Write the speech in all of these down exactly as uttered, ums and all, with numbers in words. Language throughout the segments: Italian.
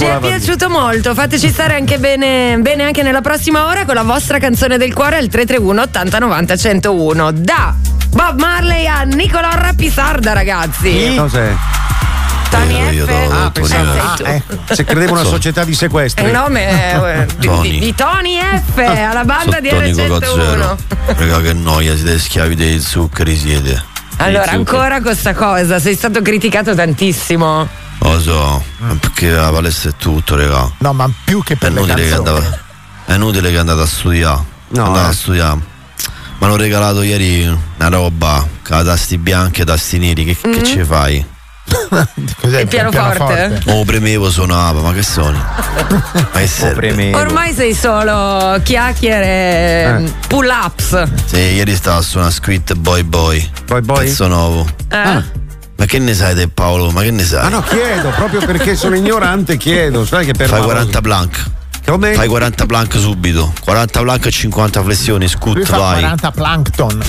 Ci è piaciuto molto, fateci stare anche bene, bene anche nella prossima ora con la vostra canzone del cuore al tre tre uno ottanta novanta centouno. Da Bob Marley a Nicolò Rappisarda, ragazzi. Cos'è? Tony Io, io, F. io, Ah, Tony- sei Ah, tu. eh, se credevo una So- società di sequestri. Il nome è di, Tony. di, di Tony F alla banda di R Sottonico centouno. Cazzero. Raga, che noia, siete schiavi dei zuccheri, siete. Allora, Dei zuccheri. ancora con sta cosa, sei stato criticato tantissimo. Lo so, ma perché la palestra è tutto, raga. No, ma più che È per le inutile che canzoni. andava. È inutile che andate a studiare. No, andate eh. a studiare. Mi hanno regalato ieri una roba con i tasti bianchi e tasti neri. Che, che ci fai? Cos'è? Il pianoforte? Oh, premevo, suonava, ma che suoni? Ma che serve? Ormai sei solo chiacchiere e pull-ups. Sì, ieri stavo a suonare Squid Boy Boy. Boy Boy? Pezzo nuovo. Eh? Ma che ne sai te, Paolo? Ma che ne sai? Ah no, chiedo, proprio perché sono ignorante chiedo. Sai che per Fai la- quaranta plank. Come? Fai quaranta plank subito. quaranta plank e cinquanta flessioni, Lui scut, fa vai. quaranta plankton.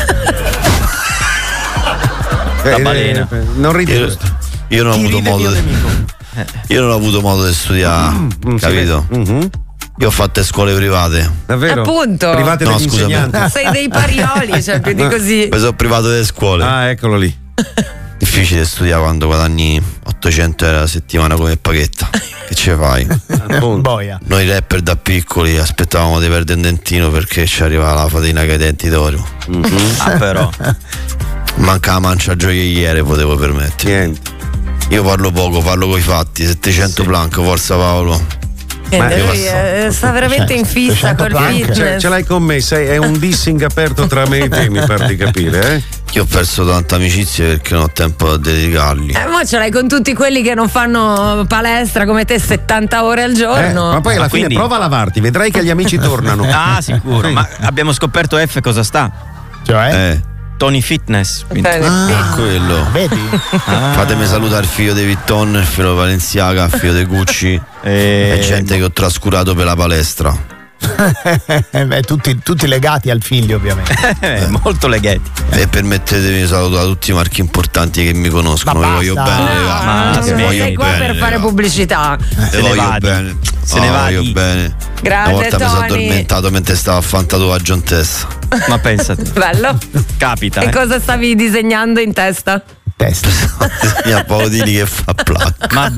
Eh, La balena. eh, non ridi. Io, io non ho Chi avuto ride modo mio di, nemico. io non ho avuto modo di studiare, Mm, capito? sì. Mhm. Io ho fatto scuole private. Davvero? Appunto. Private No, degli scusami. insegnanti. Sei dei parioli, cioè più di così. Poi sono privato delle scuole. Ah, eccolo lì. Difficile studiare quando guadagni ottocento euro a settimana come paghetta. Che ce fai? Boia. Noi rapper da piccoli aspettavamo di perdere un dentino perché ci arrivava la fatina con i denti d'oro. Ah, però. Manca la mancia gioielliere, potevo permettere. Niente. Io parlo poco, parlo coi fatti. settecento plank, forza Paolo. Niente, io lui passo- eh, sta veramente in fissa col plank. fitness. Cioè, ce l'hai con me, sei, è un dissing aperto tra me e te, mi pare di capire, eh? Io ho perso tante amicizie perché non ho tempo da dedicarli. Eh, mo ce l'hai con tutti quelli che non fanno palestra come te settanta ore al Eh, giorno. ma poi alla Ma fine quindi- prova a lavarti, vedrai che gli amici tornano. Ah, sicuro. Ma abbiamo scoperto F cosa sta. Cioè? Eh, Tony Fitness. Quindi- Bene, è quello. Vedi? Fatemi salutare il figlio di Vitton, il figlio di Balenciaga, il figlio di Gucci. Eh, E gente che ho trascurato per la palestra. Eh, beh, tutti, tutti legati al figlio, ovviamente. eh, molto legati. E permettetemi di salutare tutti i marchi importanti che mi conoscono. Ma Vi voglio basta. bene, No, raga. ma Vi non smetti. voglio sei qua bene, per fare raga. pubblicità. Vi Se ne voglio vadi. bene. Se ne Oh, vadi. voglio bene. Grazie, Una volta mi sono Tony. addormentato mentre stavo a fare un tatuaggio in testa. Ma pensate. Bello. Capita. E eh. cosa stavi disegnando in testa? Testa. Mi ha Paolo Dini che fa plac. Ma